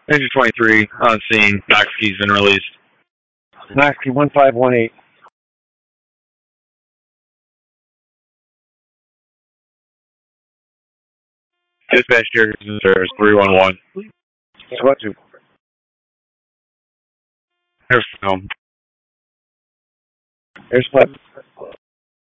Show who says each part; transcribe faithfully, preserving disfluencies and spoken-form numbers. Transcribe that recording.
Speaker 1: Ranger twenty-three on scene. Knox-Key's been released.
Speaker 2: Knox-Key one five one eight.
Speaker 1: Dispatch here, there's three one one.
Speaker 2: What to?
Speaker 1: Here's film.
Speaker 2: There's what?